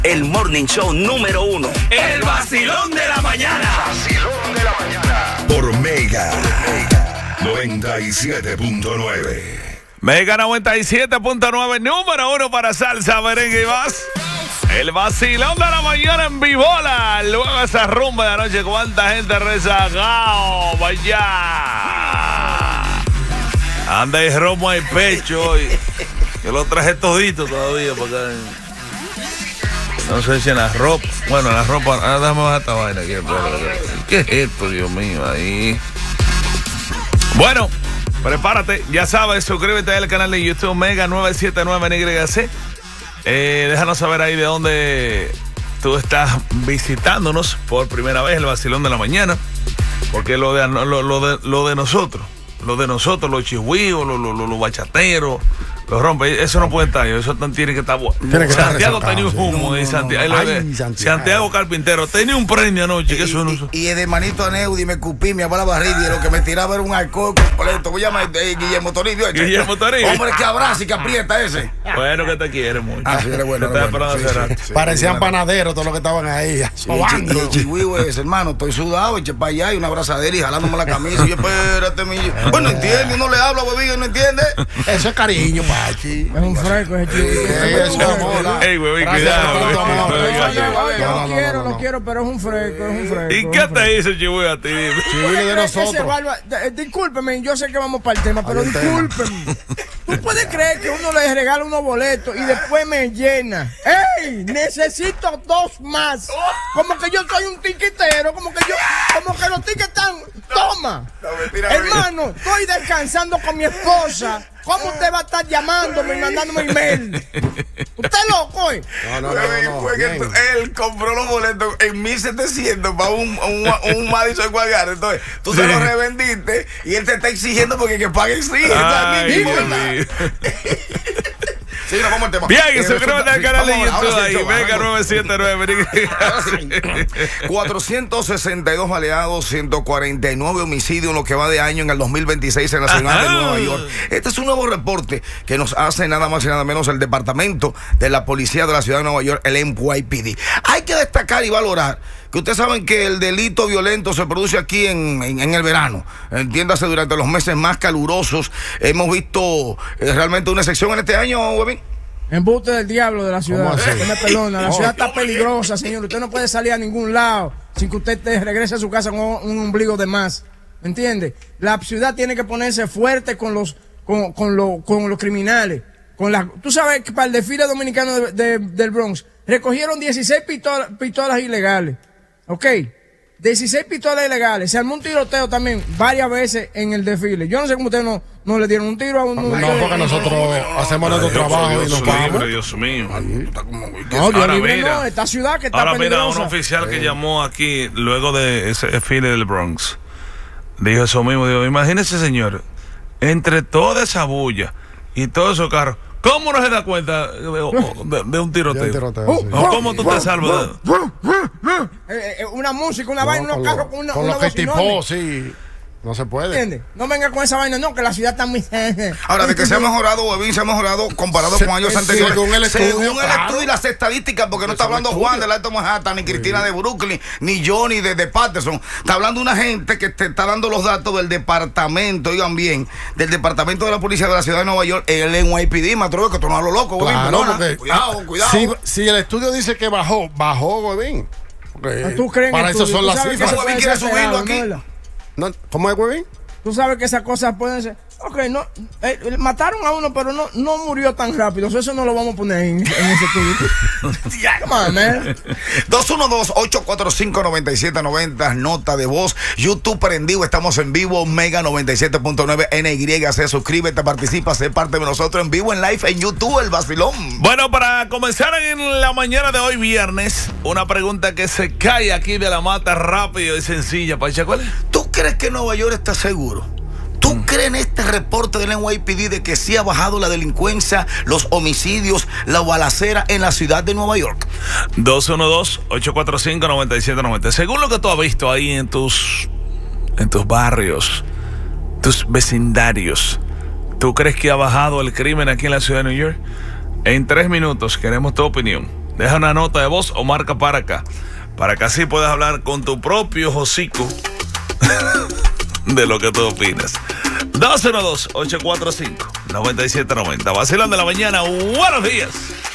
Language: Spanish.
El morning show número 1. El vacilón de la mañana. Vacilón de la mañana. Por Mega 97.9. Mega 97.9, número 1 para salsa, merengue y más. El vacilón de la mañana en Vibola. Luego esa rumba de anoche, cuánta gente rezagado. Vaya. Anda y romo al pecho hoy. Yo lo traje todito todavía porque no sé si en la ropa. Bueno, en la ropa. Déjame bajar esta vaina aquí. ¿Qué es esto, Dios mío? Ahí. Bueno, prepárate. Ya sabes, suscríbete al canal de YouTube Mega 979 NYC. Déjanos saber ahí de dónde tú estás visitándonos por primera vez, el vacilón de la mañana. Porque lo de nosotros, los chihuios, los bachateros, los rompes, eso no puede estar, eso tiene que estar bueno. Santiago tenía un humo, Santiago Carpintero tenía un premio anoche. Y el hermanito Aneudi me cupí, me abuela barriga y lo que me tiraba era un alcohol completo. Voy a llamar Guillermo Toribio. Guillermo Toribio. Hombre que abraza y que aprieta ese. Bueno, que te quiere mucho. Sí, era bueno. Parecían panaderos todos los que estaban ahí. Y el chihuahua es, hermano, estoy sudado, eche para allá y una abrazadera y jalándome la camisa. Y yo, espérate, bueno, entiende, uno le habla, huevín, no entiende. Eso es cariño, Pachi. Es un fresco ese chihuahua. Ey, huevín, cuidado. Lo quiero, pero es un fresco, ¿Y qué te hizo Chihuahua a ti? Chihuahua de nosotros. Discúlpeme, yo sé que vamos para el tema, pero discúlpeme. ¿Tú puedes creer que uno le regala unos boletos y después me llena? ¡Ey! Necesito 2 más. Como que yo soy un tiquitero, como que los tickets están. ¡Toma! Hermano, estoy descansando con mi esposa. ¿Cómo usted va a estar llamándome y mandándome email? ¿Usted loco? No. Fue que él compró los boletos en 1,700 para un Madison Square Garden. Entonces, tú se los revendiste y él te está exigiendo porque que pague Sí, nos vamos al tema. Bien, suscríbete al canal de YouTube ahí, Mega 979. 462 baleados, 149 homicidios en lo que va de año en el 2026 en la ciudad de Nueva York. Este es un nuevo reporte que nos hace nada más y nada menos el Departamento de la Policía de la Ciudad de Nueva York, el NYPD. Hay que destacar y valorar que ustedes saben que el delito violento se produce aquí en el verano. Entiéndase, durante los meses más calurosos. Hemos visto realmente una excepción en este año, Webin. Embuste del diablo de la ciudad. Usted me perdona. La ciudad está peligrosa, señor. Usted no puede salir a ningún lado sin que usted regrese a su casa con un ombligo de más. ¿Me entiende? La ciudad tiene que ponerse fuerte con los criminales. Tú sabes que para el desfile dominicano del Bronx recogieron 16 pistolas ilegales. ¿Ok? 16 pistolas ilegales. Se armó un tiroteo también varias veces en el desfile. Yo no sé cómo ustedes no le dieron un tiro a uno. No, porque nosotros hacemos nuestro trabajo y nos vamos. Dios mío. No, Dios libre, no. Esta ciudad que está peligrosa. Ahora mira, un oficial que llamó aquí luego de ese desfile del Bronx dijo eso mismo. Dijo, imagínese, señor, entre toda esa bulla y todos esos carros, ¿cómo no se da cuenta de un tiroteo? ¿Cómo tú te salvas? Una música, una vaina, unos carros con lo que tipó, sí. No se puede. ¿Entiendes? No venga con esa vaina, no, que la ciudad está muy... Ahora, de que se ha mejorado, Webin, se ha mejorado comparado con años anteriores. Según el estudio y las estadísticas, porque no está hablando Juan del Alto Manhattan, ni Cristina de Brooklyn, ni Johnny de Patterson. Está hablando una gente que te está dando los datos del departamento, oigan bien, del Departamento de la Policía de la Ciudad de Nueva York, el NYPD. Me atrevo que tú no hablas loco, Webin. Claro, porque, cuidado. Si el estudio dice que bajó, Webin. ¿Tú crees para eso son las cifras. Webin quiere subirlo aquí. No, ¿cómo es, Webin? Tú sabes que esas cosas pueden ser... Ok, no, mataron a uno, pero no murió tan rápido. Eso no lo vamos a poner en ese estudio. Come on, man. 212-845-9790, nota de voz. YouTube prendido, estamos en vivo, Mega 97.9 NYC. Suscríbete, participa, sé parte de nosotros en vivo, en live, en YouTube, el vacilón. Bueno, para comenzar en la mañana de hoy, viernes, una pregunta que se cae aquí de la mata rápido y sencilla. Pacha, ¿cuál es? ¿Tú crees que Nueva York está seguro? ¿Tú crees en este reporte del NYPD de que sí ha bajado la delincuencia, los homicidios, la balacera en la ciudad de Nueva York? 212-845-9790. Según lo que tú has visto ahí en tus barrios, tus vecindarios, ¿tú crees que ha bajado el crimen aquí en la ciudad de New York? En 3 minutos queremos tu opinión. deja una nota de voz o marca para acá, para que así puedas hablar con tu propio hocico de lo que tú opinas. 212-845-9790. Vacilón de la mañana. Buenos días.